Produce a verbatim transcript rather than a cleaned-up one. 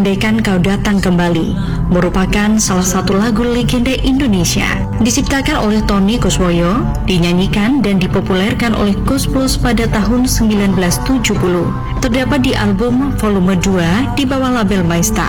Andaikan Kau Datang Kembali merupakan salah satu lagu legenda Indonesia. Diciptakan oleh Tony Kuswoyo, dinyanyikan dan dipopulerkan oleh Koes Plus pada tahun sembilan belas tujuh puluh. Terdapat di album volume dua di bawah label MyStar.